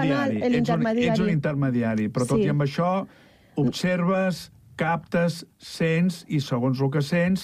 canal, l'intermediari. Ets un intermediari, però tot i amb això observes, captes, sents, i segons el que sents,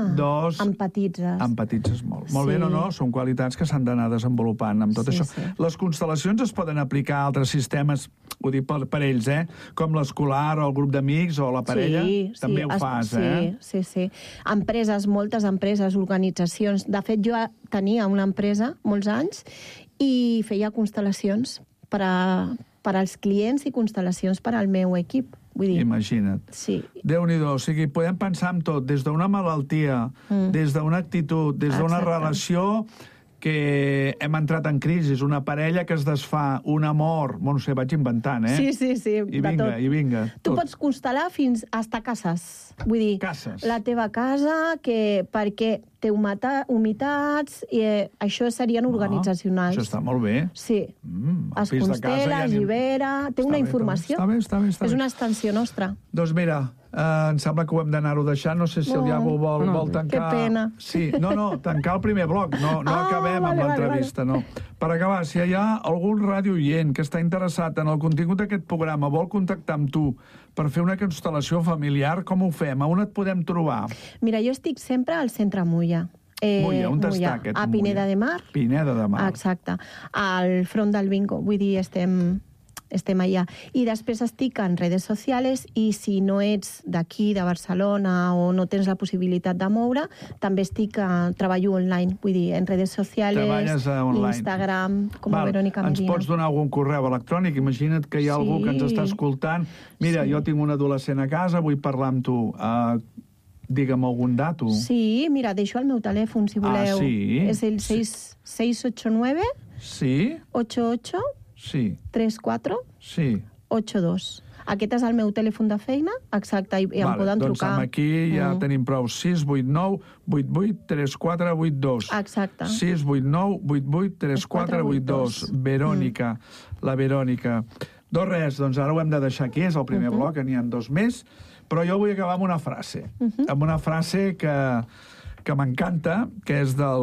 empatitzes molt. Molt bé, no? Són qualitats que s'han d'anar desenvolupant amb tot això. Les constel·lacions es poden aplicar a altres sistemes, ho dic per ells, com l'escolar o el grup d'amics o la parella, també ho fas, Sí. Empreses, moltes empreses, organitzacions. De fet, jo tenia una empresa molts anys i feia constel·lacions per als clients i constel·lacions per al meu equip. Imagina't. Déu-n'hi-do, o sigui, podem pensar en tot, des d'una malaltia, des d'una actitud, des d'una relació que hem entrat en crisi, una parella que es desfà, un amor, no sé, vaig inventant, Sí, I vinga. Tu pots constel·lar fins a cases. Vull dir, la teva casa, perquè té humitats, i això serien organitzacionals. Això està molt bé. Sí. Es constela, es llibera, té una informació. Està bé. És una extensió nostra. Doncs mira, em sembla que ho hem d'anar-ho deixant. No sé si el Iago vol tancar... Que pena. Sí, tancar el primer bloc. No acabem amb l'entrevista, no. Per acabar, si hi ha algun ràdio-oient que està interessat en el contingut d'aquest programa, vol contactar amb tu per fer una constel·lació familiar, com ho fem? A on et podem trobar? Mira, jo estic sempre al centre Mulla. Mulla, on està aquest Mulla? A Pineda de Mar. Pineda de Mar. Exacte. Al front del bingo. Vull dir, estem allà. I després estic en redes socials i si no ets d'aquí, de Barcelona, o no tens la possibilitat de moure, també treballo online, vull dir, en redes socials, Instagram, com a Verònica Medina. Ens pots donar algun correu electrònic? Imagina't que hi ha algú que ens està escoltant. Mira, jo tinc un adolescent a casa, vull parlar amb tu. Digue'm algun dato. Sí, mira, deixo el meu telèfon, si voleu. És el 689 88 34 82. Aquest és el meu telèfon de feina, exacte, i em poden trucar. Doncs aquí ja tenim prou. 689 88 34 82. Exacte. 689 88 34 82. Verònica, la Verònica. Doncs ara ho hem de deixar aquí, és el primer bloc, n'hi ha 2 més, però jo vull acabar amb una frase. Amb una frase que m'encanta, que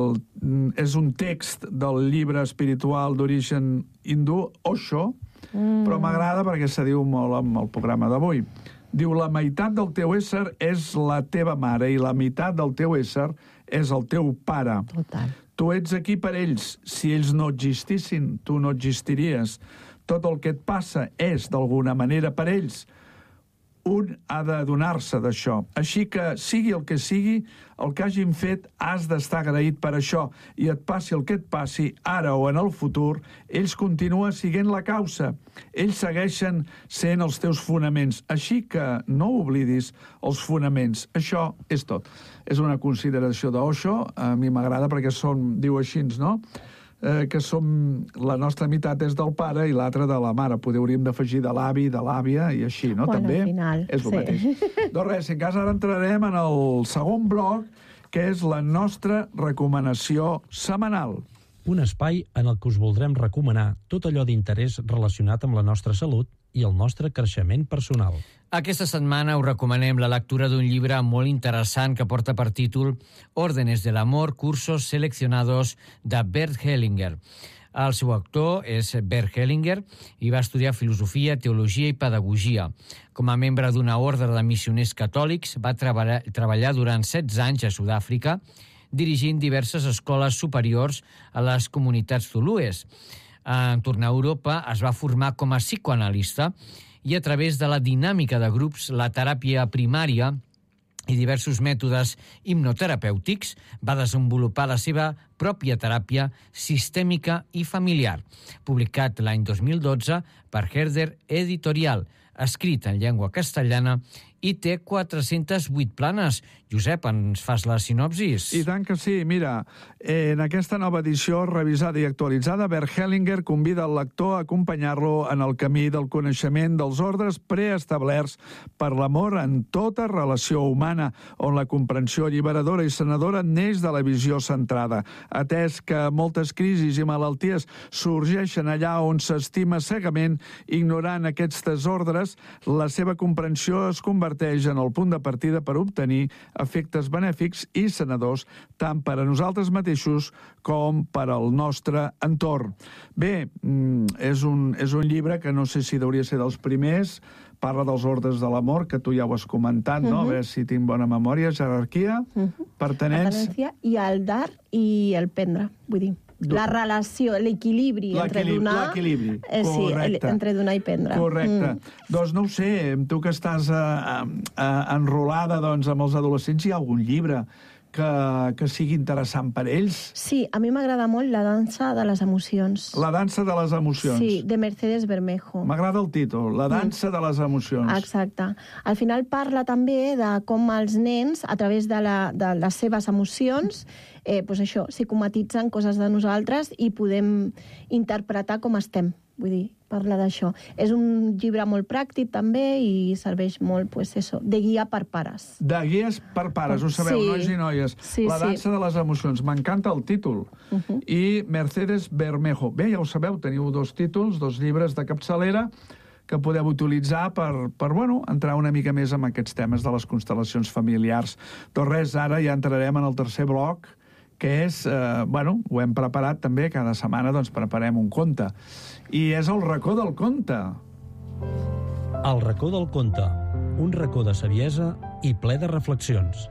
és un text del llibre espiritual d'origen hindú, Osho, però m'agrada perquè se diu molt amb el programa d'avui. Diu, la meitat del teu ésser és la teva mare i la meitat del teu ésser és el teu pare. Total. Tu ets aquí per ells. Si ells no existissin, tu no existiries. Tot el que et passa és, d'alguna manera, per ells. Un ha d'adonar-se d'això. Així que, sigui el que sigui, el que hagin fet, has d'estar agraït per això. I et passi el que et passi, ara o en el futur, ells continuen siguent la causa. Ells segueixen sent els teus fonaments. Així que no oblidis els fonaments. Això és tot. És una consideració d'Osho. A mi m'agrada perquè diu així, no?, que la nostra meitat és del pare i l'altra de la mare. Hauríem d'afegir de l'avi, de l'àvia i així, no? També al final, és el mateix. Doncs res, en cas ara entrarem en el segon bloc, que és la nostra recomanació setmanal. Un espai en el que us voldrem recomanar tot allò d'interès relacionat amb la nostra salut i el nostre creixement personal. Aquesta setmana us recomanem la lectura d'un llibre molt interessant que porta per títol Órdenes del amor, cursos seleccionados, de Bert Hellinger. El seu autor és Bert Hellinger i va estudiar filosofia, teologia i pedagogia. Com a membre d'una ordre de missioners catòlics, va treballar durant 16 anys a Sud-àfrica, dirigint diverses escoles superiors a les comunitats zulues. En tornar a Europa es va formar com a psicoanalista i a través de la dinàmica de grups, la teràpia primària i diversos mètodes hipnoterapèutics va desenvolupar la seva pròpia teràpia sistèmica i familiar, publicat l'any 2012 per Herder Editorial, escrit en llengua castellana i té 408 planes. Josep, ens fas la sinopsis? I tant que sí. Mira, en aquesta nova edició revisada i actualitzada, Bert Hellinger convida el lector a acompanyar-lo en el camí del coneixement dels ordres preestablerts per l'amor en tota relació humana, on la comprensió alliberadora i sanadora neix de la visió centrada, atès que moltes crisis i malalties sorgeixen allà on s'estima cegament ignorant aquests ordres aleshores la seva comprensió es converteix en el punt de partida per obtenir efectes benèfics i sanadors tant per a nosaltres mateixos com per al nostre entorn. Bé, és un llibre que no sé si hauria de ser dels primers, parla dels ordres de l'amor, que tu ja ho has comentat, no? A veure si tinc bona memòria, jerarquia, pertenència... I el dar i el prendre, vull dir. La relació, l'equilibri entre donar... L'equilibri, sí, entre donar i prendre. Correcte. Doncs no ho sé, tu que estàs enrolada amb els adolescents, hi ha algun llibre que sigui interessant per ells? Sí, a mi m'agrada molt La dansa de les emocions. La dansa de les emocions. Sí, de Mercedes Bermejo. M'agrada el títol, La dansa de les emocions. Exacte. Al final parla també de com els nens, a través de les seves emocions, psicomatitzen coses de nosaltres i podem interpretar com estem. Vull dir, parla d'això. És un llibre molt pràctic també i serveix molt, de guia per pares. De guies per pares, ho sabeu, sí. nois i noies. Sí, La dansa de les emocions. M'encanta el títol. I Mercedes Bermejo. Bé, ja ho sabeu, teniu 2 títols, 2 llibres de capçalera que podeu utilitzar per entrar una mica més en aquests temes de les constel·lacions familiars. Doncs res, ara ja entrarem en el tercer bloc, que és, ho hem preparat també, cada setmana preparem un conte. I és el racó del conte. El racó del conte, un racó de saviesa i ple de reflexions.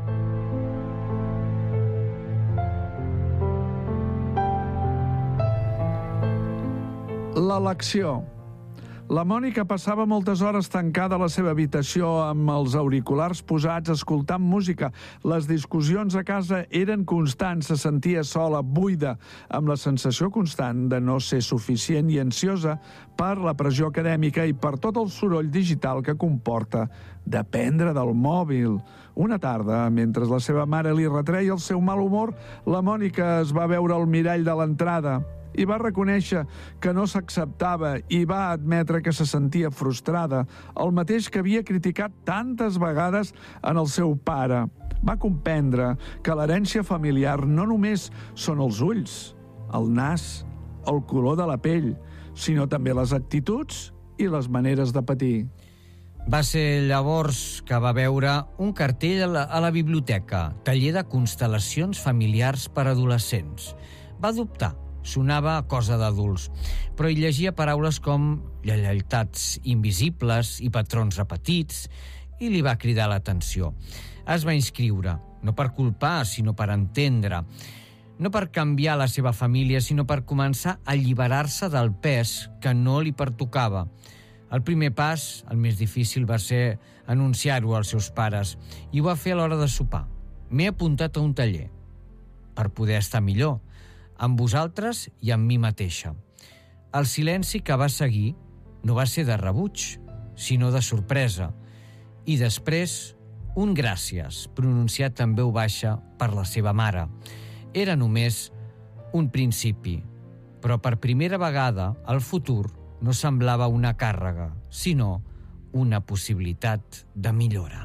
L'elecció. La Mònica passava moltes hores tancada a la seva habitació amb els auriculars posats escoltant música. Les discussions a casa eren constants, se sentia sola, buida, amb la sensació constant de no ser suficient i ansiosa per la pressió acadèmica i per tot el soroll digital que comporta dependre del mòbil. Una tarda, mentre la seva mare li retreia el seu mal humor, la Mònica es va veure al mirall de l'entrada i va reconèixer que no s'acceptava i va admetre que se sentia frustrada, el mateix que havia criticat tantes vegades en el seu pare. Va comprendre que l'herència familiar no només són els ulls, el nas, el color de la pell, sinó també les actituds i les maneres de patir. Va ser llavors que va veure un cartell a la biblioteca, taller de constel·lacions familiars per adolescents. Va dubtar. Sonava cosa d'adults, però hi llegia paraules com lleialtats invisibles i patrons repetits i li va cridar l'atenció. Es va inscriure, no per culpar, sinó per entendre. No per canviar la seva família, sinó per començar a alliberar-se del pes que no li pertocava. El primer pas, el més difícil, va ser anunciar-ho als seus pares i ho va fer a l'hora de sopar. M'he apuntat a un taller per poder estar millor, amb vosaltres i amb mi mateixa. El silenci que va seguir no va ser de rebuig, sinó de sorpresa. I després, un gràcies, pronunciat en veu baixa per la seva mare. Era només un principi, però per primera vegada el futur no semblava una càrrega, sinó una possibilitat de millora.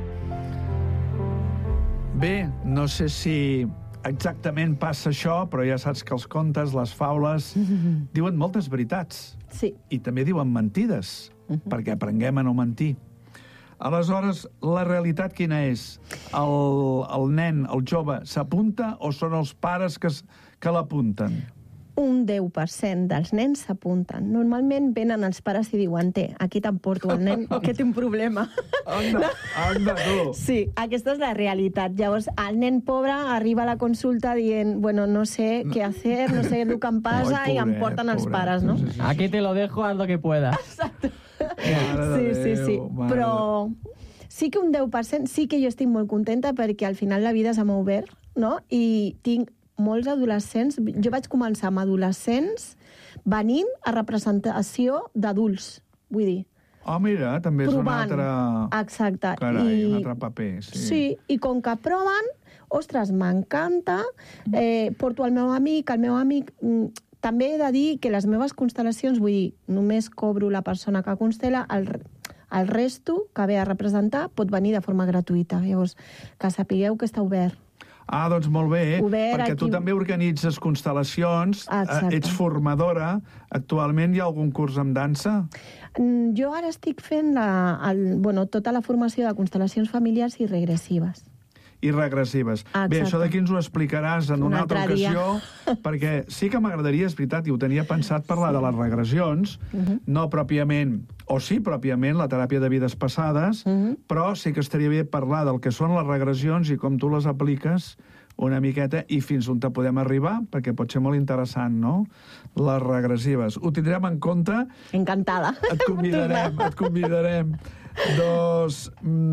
Bé, no sé si exactament passa això, però ja saps que els contes, les faules, diuen moltes veritats. Sí. I també diuen mentides, perquè aprenguem a no mentir. Aleshores, la realitat quina és? El nen, el jove, s'apunta o són els pares que l'apunten? Un 10% dels nens s'apunten. Normalment venen els pares i diuen aquí t'emporto el nen, que té un problema. Anda, tu! Sí, aquesta és la realitat. Llavors, el nen pobre arriba a la consulta dient, no sé què hacer, no sé el que em passa, i em porten els pares, no? Sí. Aquí te lo dejo, haz lo que puedas. Exacte. Sí. Però sí que un 10%, sí que jo estic molt contenta perquè al final la vida se m'ha obert, no? I tinc molts adolescents, jo vaig començar amb adolescents venint a representació d'adults, vull dir. Mira, també és un altre... Exacte. Carai, un altre paper, sí. Sí, i com que proven, ostres, m'encanta, porto el meu amic, també he de dir que les meves constel·lacions, vull dir, només cobro la persona que constela, el resto que ve a representar pot venir de forma gratuïta. Llavors, que sapigueu que està obert. Ah, doncs molt bé, Obert, perquè tu aquí... també organitzes constel·lacions, ets formadora. Actualment hi ha algun curs en dansa? Jo ara estic fent tota la formació de constel·lacions familiars i regressives. I regressives. Exacte. Bé, això d'aquí ens ho explicaràs en una altra ocasió, perquè sí que m'agradaria, és veritat, i ho tenia pensat, parlar de les regressions, no pròpiament, o sí pròpiament, la teràpia de vides passades, però sí que estaria bé parlar del que són les regressions i com tu les apliques una miqueta i fins on te podem arribar, perquè pot ser molt interessant, no? Les regressives. Ho tindrem en compte. Encantada. Et convidarem. Doncs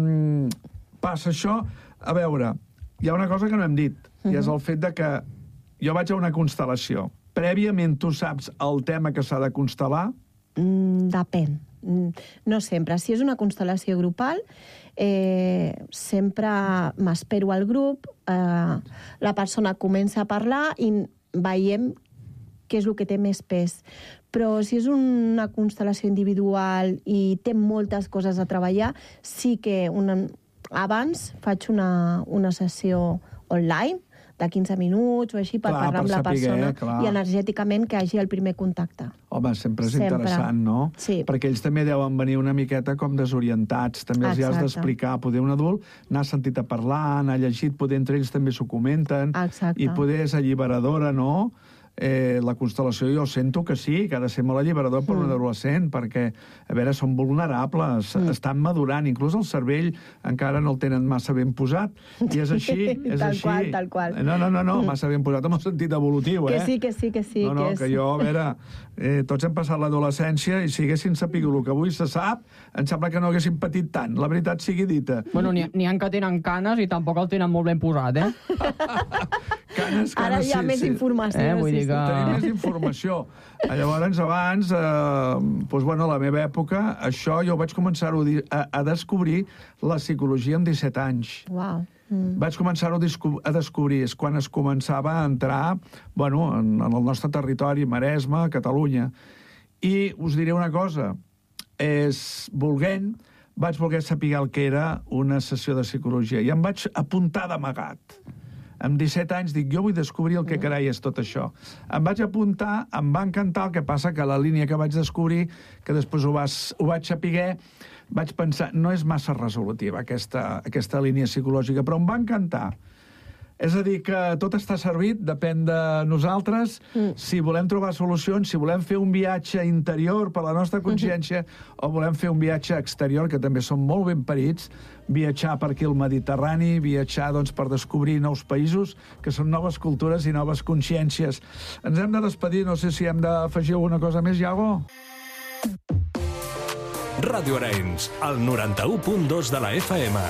passa això. A veure, hi ha una cosa que no hem dit, i és el fet de que jo vaig a una constel·lació. Prèviament tu saps el tema que s'ha de constel·lar? Depèn. No sempre. Si és una constel·lació grupal, sempre m'espero al grup, la persona comença a parlar i veiem què és el que té més pes. Però si és una constel·lació individual i té moltes coses a treballar, sí que abans faig una sessió online de 15 minuts o així per parlar amb la persona i energèticament que hagi el primer contacte. Home, sempre és interessant, no? Sí. Perquè ells també deuen venir una miqueta com desorientats. També els has d'explicar. Poder un adult n'ha sentit a parlar, n'ha llegit, poder entre ells també s'ho comenten. Exacte. I poder és alliberadora, no? La constel·lació jo sento que sí, que ha de ser molt alliberador per un adolescent, perquè, a veure, són vulnerables, estan madurant, inclús el cervell encara no el tenen massa ben posat, i és així, és així. Tal qual. No, massa ben posat en el sentit evolutiu, Que sí. No, que jo, a veure, tots hem passat l'adolescència i si haguessin sapigut el que avui se sap, em sembla que no haguessin patit tant, la veritat sigui dita. Bueno, n'hi ha que tenen canes i tampoc el tenen molt ben posat, Canes, ara hi ha més informació. Vull dir que... Tenim més informació. Llavors, abans, la meva època, això jo vaig començar a descobrir la psicologia amb 17 anys. Uau. Vaig començar-ho a descobrir. És quan es començava a entrar en el nostre territori, Maresme, Catalunya. I us diré una cosa. Vaig voler saber el que era una sessió de psicologia i em vaig apuntar d'amagat. Amb 17 anys dic, jo vull descobrir el que carai és tot això. Em vaig apuntar, em va encantar, el que passa que la línia que vaig descobrir, que després ho vaig saber, vaig pensar, no és massa resolutiva aquesta línia psicològica, però em va encantar. És a dir, que tot està servit, depèn de nosaltres, si volem trobar solucions, si volem fer un viatge interior per la nostra consciència, o volem fer un viatge exterior, que també són molt ben parits, viatjar per aquí al Mediterrani, viatjar per descobrir nous països, que són noves cultures i noves consciències. Ens hem de despedir, no sé si hem d'afegir alguna cosa més, Iago? Ràdio Arenys, al 91.2 de la FM.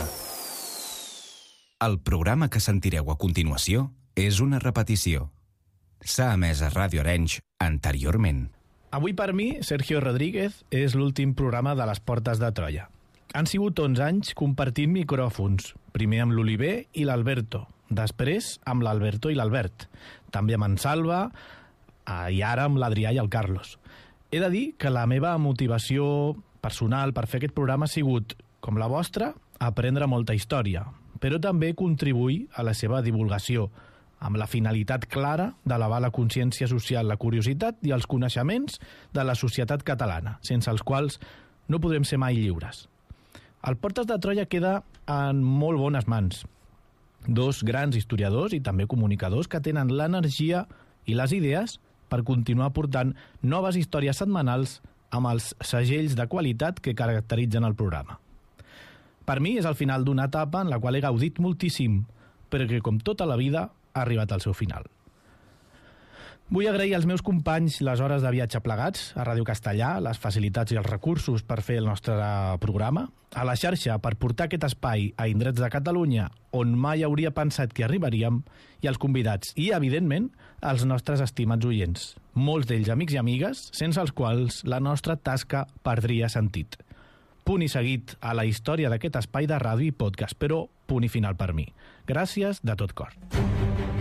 El programa que sentireu a continuació és una repetició. S'ha emès a Ràdio Arenys anteriorment. Avui per mi, Sergio Rodríguez, és l'últim programa de Les Portes de Troia. Han sigut 11 anys compartint micròfons, primer amb l'Oliver i l'Alberto, després amb l'Alberto i l'Albert, també amb en Salva i ara amb l'Adrià i el Carlos. He de dir que la meva motivació personal per fer aquest programa ha sigut, com la vostra, aprendre molta història, però també contribuir a la seva divulgació, amb la finalitat clara d'elevar la consciència social, la curiositat i els coneixements de la societat catalana, sense els quals no podrem ser mai lliures. El Portes de Troia queda en molt bones mans. Dos grans historiadors i també comunicadors que tenen l'energia i les idees per continuar portant noves històries setmanals amb els segells de qualitat que caracteritzen el programa. Per mi és el final d'una etapa en la qual he gaudit moltíssim, però que, com tota la vida, ha arribat al seu final. Vull agrair als meus companys les hores de viatge plegats a Ràdio Castellà, les facilitats i els recursos per fer el nostre programa, a la xarxa per portar aquest espai a indrets de Catalunya on mai hauria pensat que arribaríem, i als convidats i, evidentment, als nostres estimats oients, molts d'ells amics i amigues, sense els quals la nostra tasca perdria sentit. Punt i seguit a la història d'aquest espai de ràdio i podcast, però punt i final per mi. Gràcies de tot cor.